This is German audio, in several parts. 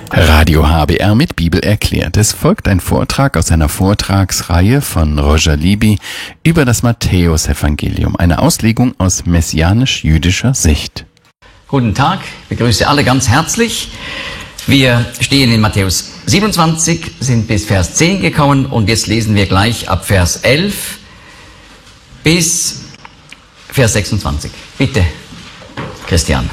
Radio HBR mit Bibel erklärt. Es folgt ein Vortrag aus einer Vortragsreihe von Roger Libby über das Matthäusevangelium, eine Auslegung aus messianisch-jüdischer Sicht. Guten Tag, ich begrüße alle ganz herzlich. Wir stehen in Matthäus 27, sind bis Vers 10 gekommen und jetzt lesen wir gleich ab Vers 11 bis Vers 26. Bitte, Christian.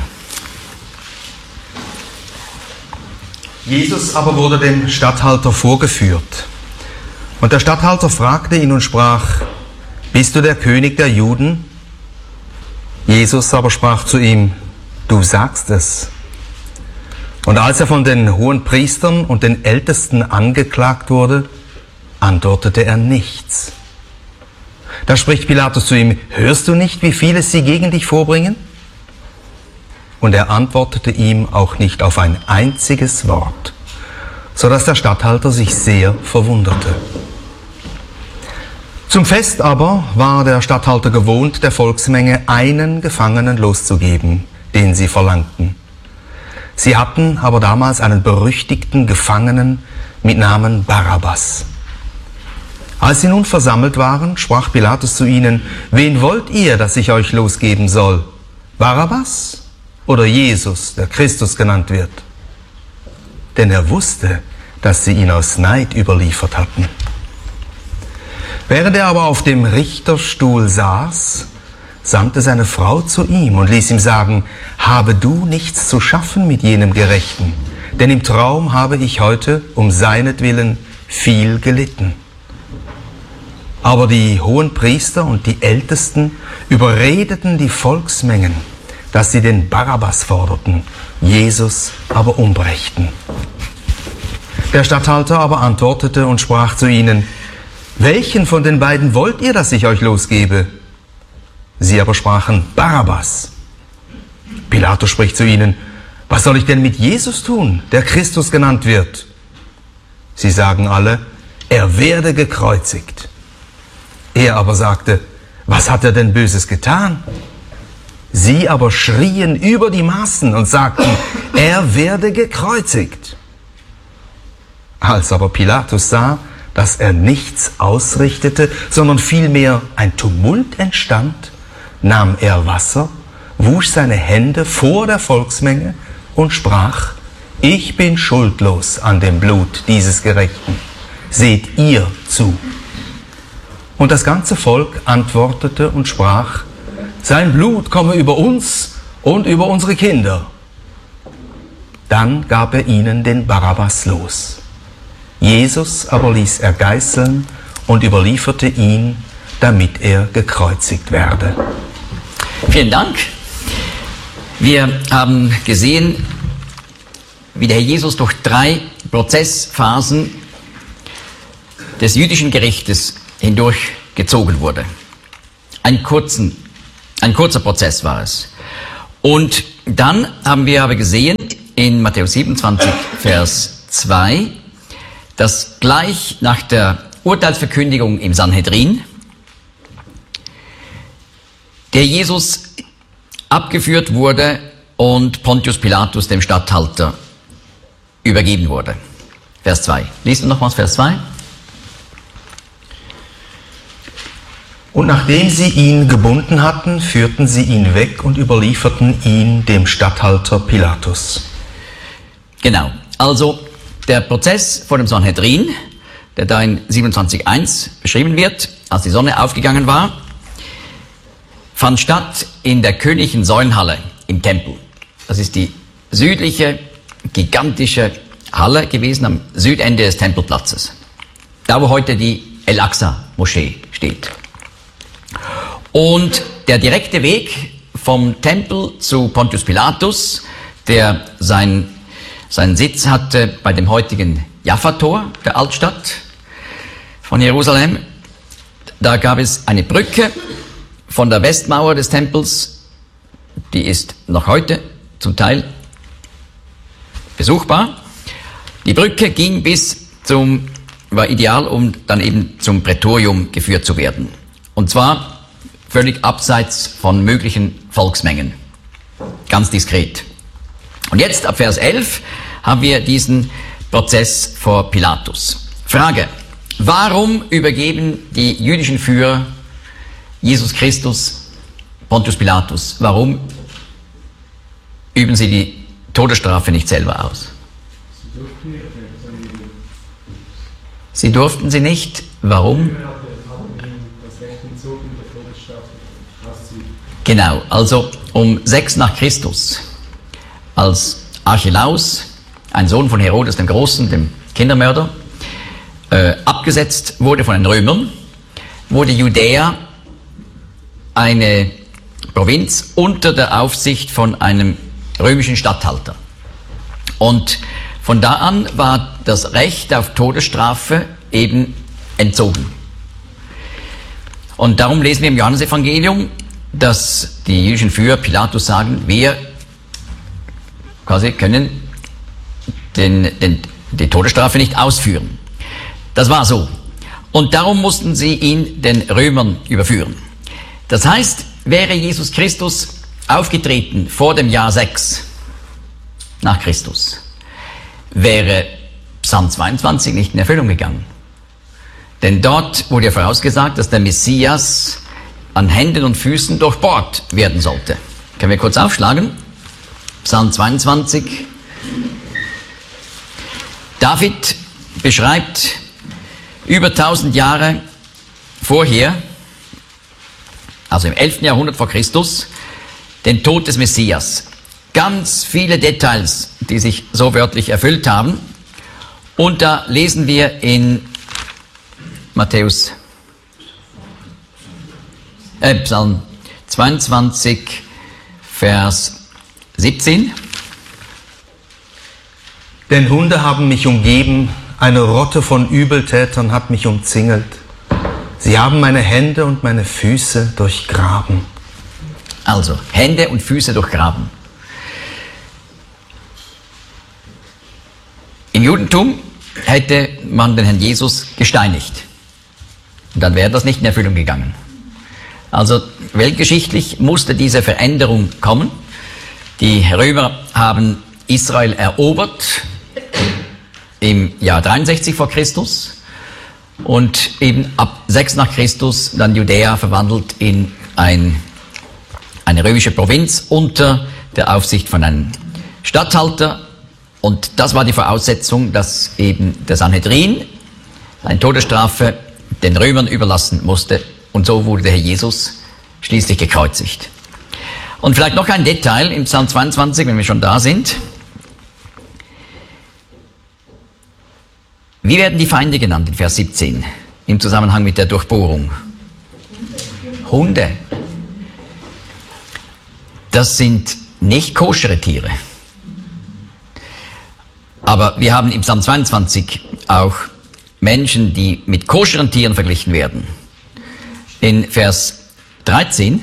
Jesus aber wurde dem Statthalter vorgeführt. Und der Statthalter fragte ihn und sprach: Bist du der König der Juden? Jesus aber sprach zu ihm: Du sagst es. Und als er von den Hohenpriestern und den Ältesten angeklagt wurde, antwortete er nichts. Da spricht Pilatus zu ihm: Hörst du nicht, wie viele sie gegen dich vorbringen? Und er antwortete ihm auch nicht auf ein einziges Wort, so dass der Statthalter sich sehr verwunderte. Zum Fest aber war der Statthalter gewohnt, der Volksmenge einen Gefangenen loszugeben, den sie verlangten. Sie hatten aber damals einen berüchtigten Gefangenen mit Namen Barabbas. Als sie nun versammelt waren, sprach Pilatus zu ihnen: Wen wollt ihr, dass ich euch losgeben soll? Barabbas oder Jesus, der Christus genannt wird? Denn er wusste, dass sie ihn aus Neid überliefert hatten. Während er aber auf dem Richterstuhl saß, sandte seine Frau zu ihm und ließ ihm sagen: Habe du nichts zu schaffen mit jenem Gerechten, denn im Traum habe ich heute um seinetwillen viel gelitten. Aber die Hohenpriester und die Ältesten überredeten die Volksmengen, dass sie den Barabbas forderten, Jesus aber umbrächten. Der Statthalter aber antwortete und sprach zu ihnen: Welchen von den beiden wollt ihr, dass ich euch losgebe? Sie aber sprachen: Barabbas. Pilatus spricht zu ihnen: Was soll ich denn mit Jesus tun, der Christus genannt wird? Sie sagen alle: Er werde gekreuzigt. Er aber sagte: Was hat er denn Böses getan? Sie aber schrien über die Maßen und sagten: Er werde gekreuzigt. Als aber Pilatus sah, dass er nichts ausrichtete, sondern vielmehr ein Tumult entstand, nahm er Wasser, wusch seine Hände vor der Volksmenge und sprach: Ich bin schuldlos an dem Blut dieses Gerechten. Seht ihr zu. Und das ganze Volk antwortete und sprach: Sein Blut komme über uns und über unsere Kinder. Dann gab er ihnen den Barabbas los. Jesus aber ließ er geißeln und überlieferte ihn, damit er gekreuzigt werde. Vielen Dank. Wir haben gesehen, wie der Herr Jesus durch 3 Prozessphasen des jüdischen Gerichtes hindurch gezogen wurde. Ein kurzer Prozess war es. Und dann haben wir aber gesehen in Matthäus 27, Vers 2, dass gleich nach der Urteilsverkündigung im Sanhedrin der Jesus abgeführt wurde und Pontius Pilatus, dem Statthalter, übergeben wurde. Vers 2. Lies du nochmals Vers 2? Und nachdem sie ihn gebunden hatten, führten sie ihn weg und überlieferten ihn dem Statthalter Pilatus. Genau, also der Prozess vor dem Sanhedrin, der da in 27,1 beschrieben wird, als die Sonne aufgegangen war, fand statt in der königlichen Säulenhalle im Tempel. Das ist die südliche, gigantische Halle gewesen am Südende des Tempelplatzes. Da, wo heute die El-Aqsa-Moschee steht. Und der direkte Weg vom Tempel zu Pontius Pilatus, der seinen Sitz hatte bei dem heutigen Jaffa-Tor der Altstadt von Jerusalem. Da gab es eine Brücke von der Westmauer des Tempels, die ist noch heute zum Teil besuchbar. Die Brücke ging war ideal, um dann eben zum Prätorium geführt zu werden. Und zwar völlig abseits von möglichen Volksmengen. Ganz diskret. Und jetzt ab Vers 11 haben wir diesen Prozess vor Pilatus. Frage: Warum übergeben die jüdischen Führer Jesus Christus Pontius Pilatus? Warum üben sie die Todesstrafe nicht selber aus? Sie durften sie nicht. Warum? Genau, also um 6 nach Christus, als Archelaus, ein Sohn von Herodes dem Großen, dem Kindermörder, abgesetzt wurde von den Römern, wurde Judäa eine Provinz unter der Aufsicht von einem römischen Statthalter. Und von da an war das Recht auf Todesstrafe eben entzogen. Und darum lesen wir im Johannesevangelium, dass die jüdischen Führer Pilatus sagen, wir quasi können die Todesstrafe nicht ausführen. Das war so. Und darum mussten sie ihn den Römern überführen. Das heißt, wäre Jesus Christus aufgetreten vor dem Jahr 6 nach Christus, wäre Psalm 22 nicht in Erfüllung gegangen. Denn dort wurde ja vorausgesagt, dass der Messias an Händen und Füßen durchbohrt werden sollte. Können wir kurz aufschlagen? Psalm 22. David beschreibt über 1000 Jahre vorher, also im 11. Jahrhundert vor Christus, den Tod des Messias. Ganz viele Details, die sich so wörtlich erfüllt haben. Und da lesen wir in Psalm 22, Vers 17. Denn Hunde haben mich umgeben, eine Rotte von Übeltätern hat mich umzingelt. Sie haben meine Hände und meine Füße durchgraben. Also, Hände und Füße durchgraben. Im Judentum hätte man den Herrn Jesus gesteinigt. Und dann wäre das nicht in Erfüllung gegangen. Also weltgeschichtlich musste diese Veränderung kommen. Die Römer haben Israel erobert im Jahr 63 vor Christus und eben ab 6 nach Christus dann Judäa verwandelt in eine römische Provinz unter der Aufsicht von einem Statthalter. Und das war die Voraussetzung, dass eben der Sanhedrin eine Todesstrafe den Römern überlassen musste. Und so wurde der Herr Jesus schließlich gekreuzigt. Und vielleicht noch ein Detail im Psalm 22, wenn wir schon da sind. Wie werden die Feinde genannt in Vers 17 im Zusammenhang mit der Durchbohrung? Hunde. Das sind nicht koschere Tiere. Aber wir haben im Psalm 22 auch Menschen, die mit koscheren Tieren verglichen werden. In Vers 13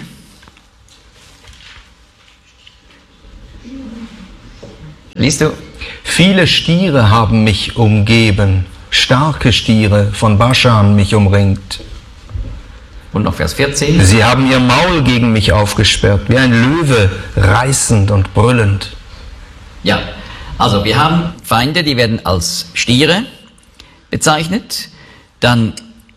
liest du: Viele Stiere haben mich umgeben, starke Stiere von Baschan mich umringt. Und noch Vers 14. Sie haben ihr Maul gegen mich aufgesperrt, wie ein Löwe, reißend und brüllend. Ja, also wir haben Feinde, die werden als Stiere bezeichnet, dann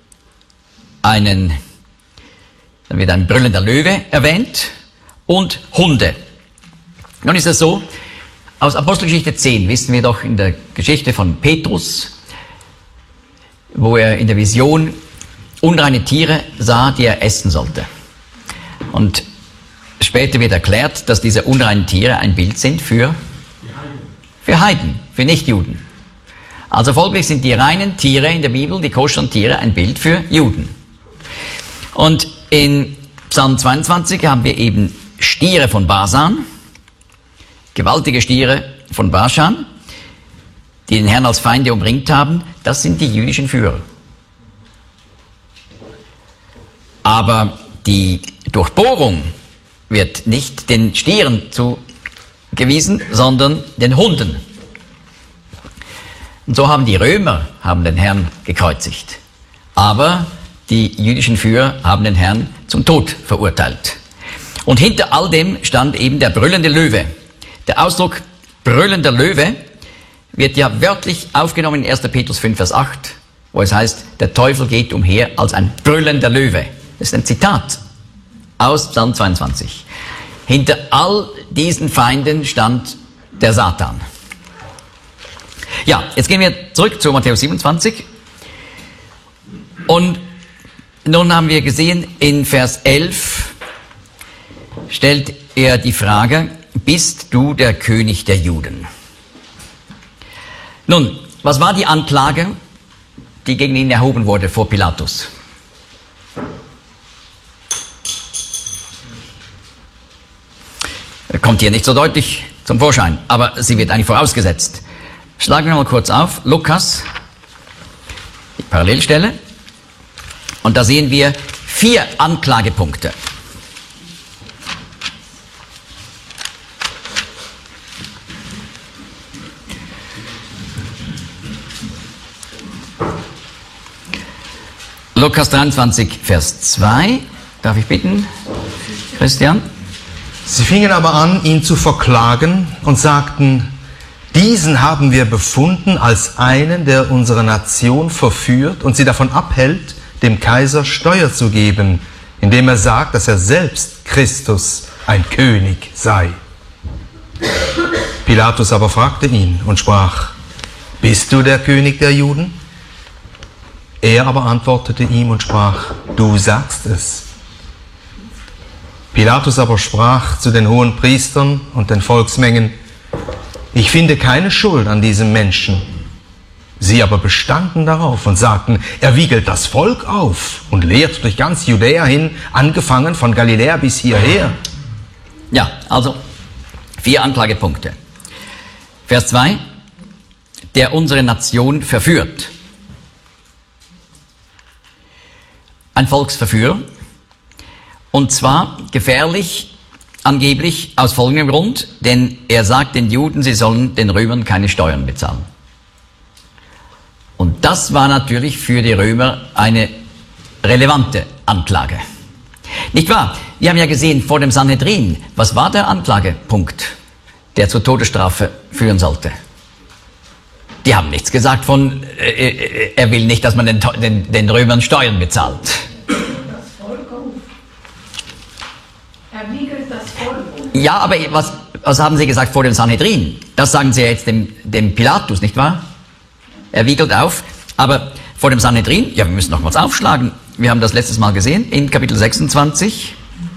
wird ein brüllender Löwe erwähnt und Hunde. Nun ist es so, aus Apostelgeschichte 10 wissen wir doch in der Geschichte von Petrus, wo er in der Vision unreine Tiere sah, die er essen sollte. Und später wird erklärt, dass diese unreinen Tiere ein Bild sind für Heiden, für Nichtjuden. Also folglich sind die reinen Tiere in der Bibel, die koscheren Tiere, ein Bild für Juden. Und in Psalm 22 haben wir eben Stiere von Basan, gewaltige Stiere von Baschan, die den Herrn als Feinde umringt haben. Das sind die jüdischen Führer. Aber die Durchbohrung wird nicht den Stieren zugewiesen, sondern den Hunden. Und so haben die Römer den Herrn gekreuzigt. Aber die jüdischen Führer haben den Herrn zum Tod verurteilt. Und hinter all dem stand eben der brüllende Löwe. Der Ausdruck brüllender Löwe wird ja wörtlich aufgenommen in 1. Petrus 5, Vers 8, wo es heißt, der Teufel geht umher als ein brüllender Löwe. Das ist ein Zitat aus Psalm 22. Hinter all diesen Feinden stand der Satan. Ja, jetzt gehen wir zurück zu Matthäus 27. Und nun haben wir gesehen, in Vers 11 stellt er die Frage, bist du der König der Juden? Nun, was war die Anklage, die gegen ihn erhoben wurde vor Pilatus? Kommt hier nicht so deutlich zum Vorschein, aber sie wird eigentlich vorausgesetzt. Schlagen wir mal kurz auf, Lukas, die Parallelstelle, und da sehen wir 4 Anklagepunkte. Lukas 23, Vers 2, darf ich bitten, Christian? Sie fingen aber an, ihn zu verklagen und sagten, diesen haben wir befunden als einen, der unsere Nation verführt und sie davon abhält, dem Kaiser Steuer zu geben, indem er sagt, dass er selbst Christus, ein König, sei. Pilatus aber fragte ihn und sprach, bist du der König der Juden? Er aber antwortete ihm und sprach, du sagst es. Pilatus aber sprach zu den hohen Priestern und den Volksmengen, ich finde keine Schuld an diesem Menschen. Sie aber bestanden darauf und sagten, er wiegelt das Volk auf und lehrt durch ganz Judäa hin, angefangen von Galiläa bis hierher. Ja, also 4 Anklagepunkte. Vers 2, der unsere Nation verführt. Ein Volksverführer. Und zwar gefährlich, angeblich aus folgendem Grund, denn er sagt den Juden, sie sollen den Römern keine Steuern bezahlen. Und das war natürlich für die Römer eine relevante Anklage. Nicht wahr? Wir haben ja gesehen vor dem Sanhedrin, was war der Anklagepunkt, der zur Todesstrafe führen sollte? Die haben nichts gesagt von, er will nicht, dass man den Römern Steuern bezahlt. Ja, aber was haben Sie gesagt vor dem Sanhedrin? Das sagen Sie ja jetzt dem Pilatus, nicht wahr? Er wiegelt auf, aber vor dem Sanhedrin, ja, wir müssen nochmals aufschlagen. Wir haben das letztes Mal gesehen, in Kapitel 26.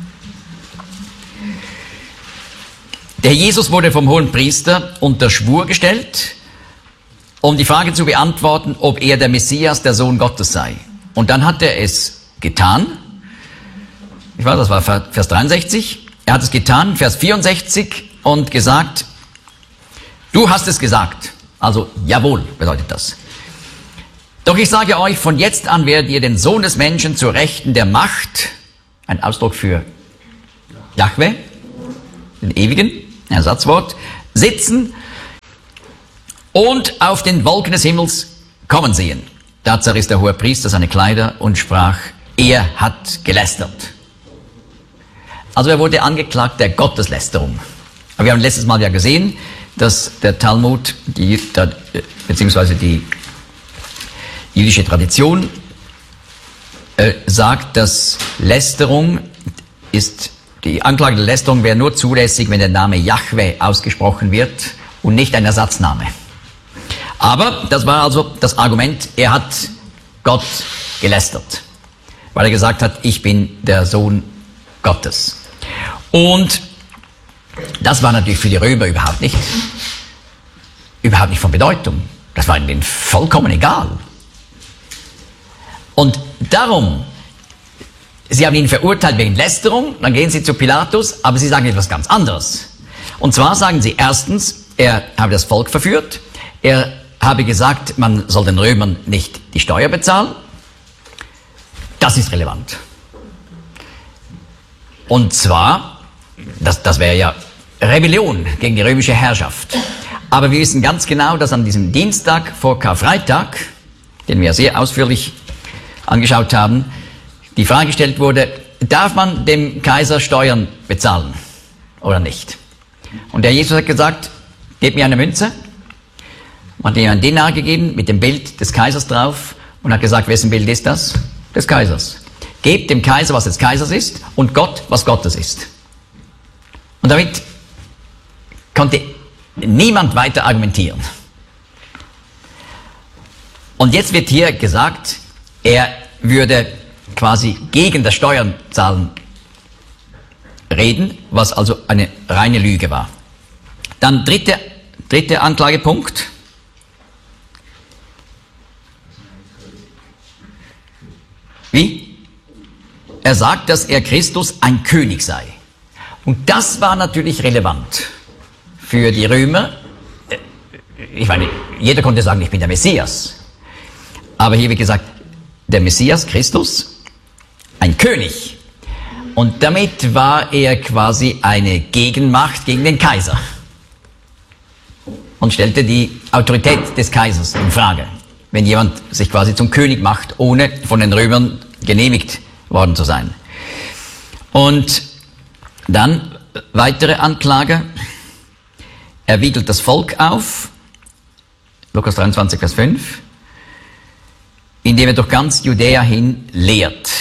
Der Jesus wurde vom hohen Priester unter Schwur gestellt, um die Frage zu beantworten, ob er der Messias, der Sohn Gottes sei. Und dann hat er es getan. Ich weiß, das war Vers 63. Er hat es getan, Vers 64, und gesagt, du hast es gesagt. Also, jawohl, bedeutet das. Doch ich sage euch, von jetzt an werdet ihr den Sohn des Menschen zur Rechten der Macht, ein Ausdruck für Jahwe, den Ewigen, ein Ersatzwort, sitzen und auf den Wolken des Himmels kommen sehen. Da zerriss der hohe Priester seine Kleider und sprach, er hat gelästert. Also er wurde angeklagt der Gotteslästerung. Aber wir haben letztes Mal ja gesehen, dass der Talmud, beziehungsweise die jüdische Tradition, sagt, dass Lästerung ist, die Anklage der Lästerung wäre nur zulässig, wenn der Name Jahwe ausgesprochen wird und nicht ein Ersatzname. Aber das war also das Argument, er hat Gott gelästert, weil er gesagt hat, ich bin der Sohn Gottes. Und das war natürlich für die Römer überhaupt nicht von Bedeutung. Das war ihnen vollkommen egal. Und darum, sie haben ihn verurteilt wegen Lästerung, dann gehen sie zu Pilatus, aber sie sagen etwas ganz anderes. Und zwar sagen sie erstens, er habe das Volk verführt, er habe gesagt, man soll den Römern nicht die Steuer bezahlen. Das ist relevant. Und zwar, das wäre ja Rebellion gegen die römische Herrschaft. Aber wir wissen ganz genau, dass an diesem Dienstag vor Karfreitag, den wir sehr ausführlich angeschaut haben, die Frage gestellt wurde, darf man dem Kaiser Steuern bezahlen oder nicht? Und der Jesus hat gesagt, gebt mir eine Münze. Man hat ihm einen Denar gegeben mit dem Bild des Kaisers drauf und hat gesagt, wessen Bild ist das? Des Kaisers. Gebt dem Kaiser, was des Kaisers ist, und Gott, was Gottes ist. Und damit konnte niemand weiter argumentieren. Und jetzt wird hier gesagt, er würde quasi gegen das Steuerzahlen reden, was also eine reine Lüge war. Dann dritter Anklagepunkt. Wie? Er sagt, dass er Christus ein König sei. Und das war natürlich relevant für die Römer. Ich meine, jeder konnte sagen, ich bin der Messias. Aber hier wird gesagt, der Messias, Christus, ein König. Und damit war er quasi eine Gegenmacht gegen den Kaiser. Und stellte die Autorität des Kaisers in Frage, wenn jemand sich quasi zum König macht, ohne von den Römern genehmigt worden zu sein. Und dann weitere Anklage. Er wiegelt das Volk auf, Lukas 23, Vers 5, indem er durch ganz Judäa hin lehrt.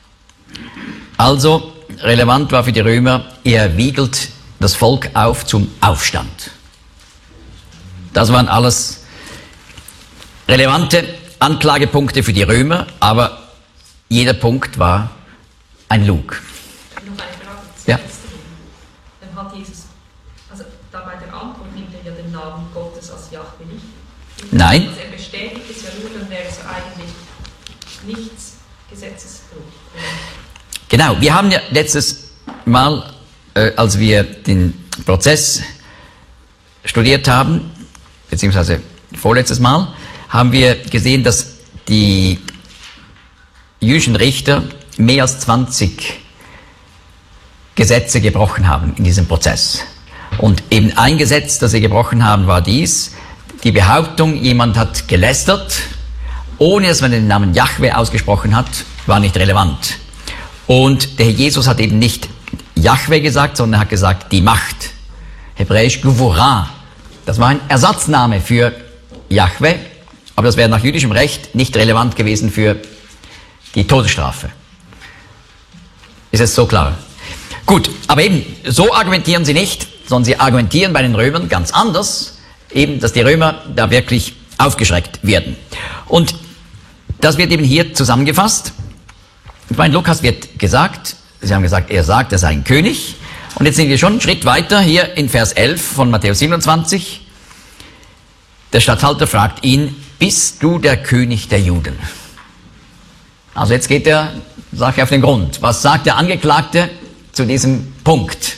Also relevant war für die Römer, er wiegelt das Volk auf zum Aufstand. Das waren alles relevante Anklagepunkte für die Römer, aber jeder Punkt war ein Lug. Noch eine Frage. Ja. Dann hat Jesus, also da bei der Antwort nimmt er ja den Namen Gottes als Jahwe nicht. Nein. Also er bestätigt es ja nur, dann wäre es eigentlich nichts Gesetzesbruch. Genau, wir haben ja letztes Mal, als wir den Prozess studiert haben, beziehungsweise vorletztes Mal, haben wir gesehen, dass die jüdischen Richter mehr als 20 Gesetze gebrochen haben in diesem Prozess. Und eben ein Gesetz, das sie gebrochen haben, war dies: die Behauptung, jemand hat gelästert, ohne dass man den Namen Jahwe ausgesprochen hat, war nicht relevant. Und der Herr Jesus hat eben nicht Jahwe gesagt, sondern hat gesagt, die Macht. Hebräisch Gevurah. Das war ein Ersatzname für Jahwe, aber das wäre nach jüdischem Recht nicht relevant gewesen für die Todesstrafe. Ist es so klar? Gut, aber eben, so argumentieren sie nicht, sondern sie argumentieren bei den Römern ganz anders, eben, dass die Römer da wirklich aufgeschreckt werden. Und das wird eben hier zusammengefasst. Bei Lukas wird gesagt, sie haben gesagt, er sagt, er sei ein König. Und jetzt sind wir schon einen Schritt weiter, hier in Vers 11 von Matthäus 27. Der Statthalter fragt ihn, bist du der König der Juden? Also jetzt geht der Sache auf den Grund. Was sagt der Angeklagte zu diesem Punkt?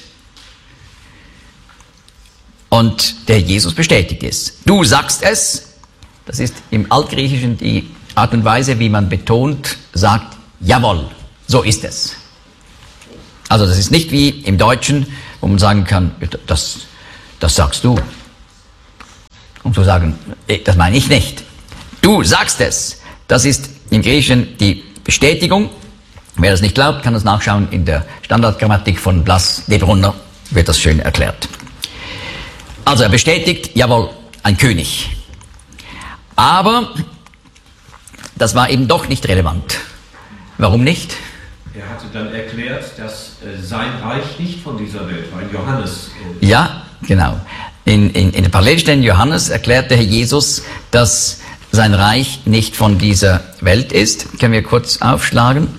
Und der Jesus bestätigt es. Du sagst es. Das ist im Altgriechischen die Art und Weise, wie man betont sagt, jawohl, so ist es. Also das ist nicht wie im Deutschen, wo man sagen kann, das sagst du. Um zu sagen, das meine ich nicht. Du sagst es. Das ist im Griechischen die Bestätigung. Wer das nicht glaubt, kann das nachschauen in der Standardgrammatik von Blas de Brunner, wird das schön erklärt. Also er bestätigt, jawohl, ein König. Aber das war eben doch nicht relevant. Warum nicht? Er hatte dann erklärt, dass sein Reich nicht von dieser Welt war, in Johannes. Ja, genau. In der Parallelstelle in Johannes erklärt der Herr Jesus, dass sein Reich nicht von dieser Welt ist. Können wir kurz aufschlagen?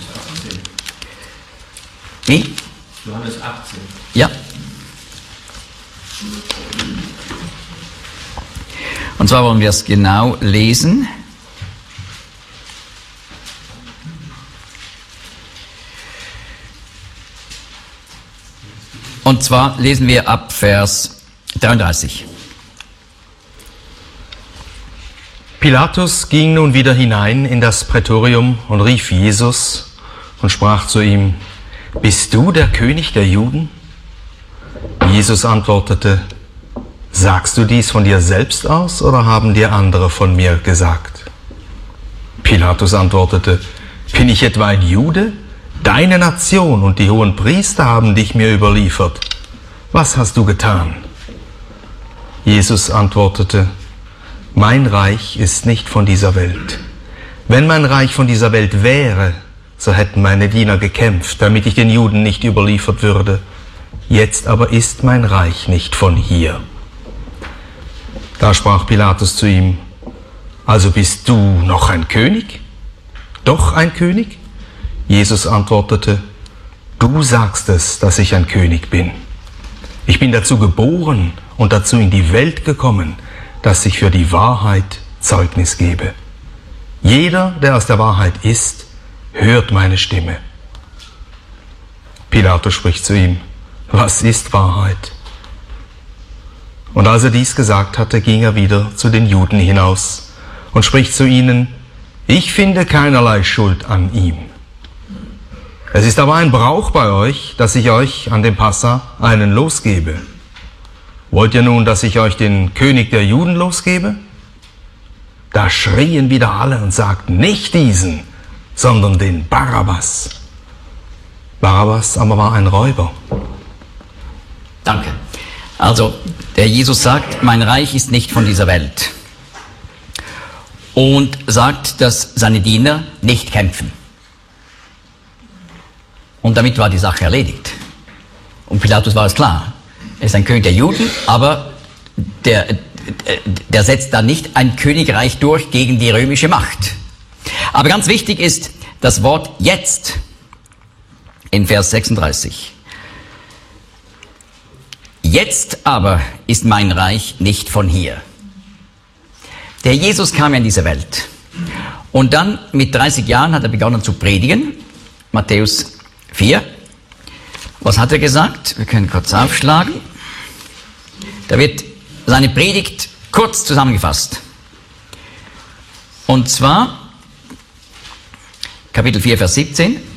Wie? Johannes 18. Ja. Und zwar wollen wir es genau lesen. Und zwar lesen wir ab Vers 33. Pilatus ging nun wieder hinein in das Prätorium und rief Jesus und sprach zu ihm, bist du der König der Juden? Jesus antwortete, sagst du dies von dir selbst aus oder haben dir andere von mir gesagt? Pilatus antwortete, bin ich etwa ein Jude? Deine Nation und die hohen Priester haben dich mir überliefert. Was hast du getan? Jesus antwortete, Mein Reich ist nicht von dieser Welt. Wenn mein Reich von dieser Welt wäre, so hätten meine Diener gekämpft, damit ich den Juden nicht überliefert würde. Jetzt aber ist mein Reich nicht von hier. Da sprach Pilatus zu ihm: Also bist du noch ein König? Doch ein König? Jesus antwortete: Du sagst es, dass ich ein König bin. Ich bin dazu geboren und dazu in die Welt gekommen, dass ich für die Wahrheit Zeugnis gebe. Jeder, der aus der Wahrheit ist, hört meine Stimme. Pilatus spricht zu ihm: Was ist Wahrheit? Und als er dies gesagt hatte, ging er wieder zu den Juden hinaus und spricht zu ihnen: Ich finde keinerlei Schuld an ihm. Es ist aber ein Brauch bei euch, dass ich euch an dem Passa einen losgebe. Wollt ihr nun, dass ich euch den König der Juden losgebe? Da schrien wieder alle und sagten: Nicht diesen, sondern den Barabbas. Barabbas aber war ein Räuber. Danke. Also, der Jesus sagt, mein Reich ist nicht von dieser Welt. Und sagt, dass seine Diener nicht kämpfen. Und damit war die Sache erledigt. Und Pilatus war es klar. Er ist ein König der Juden, aber der setzt da nicht ein Königreich durch gegen die römische Macht. Aber ganz wichtig ist das Wort jetzt in Vers 36. Jetzt aber ist mein Reich nicht von hier. Der Jesus kam ja in diese Welt. Und dann mit 30 Jahren hat er begonnen zu predigen. Matthäus 4. Was hat er gesagt? Wir können kurz aufschlagen. Da wird seine Predigt kurz zusammengefasst. Und zwar Kapitel 4, Vers 17.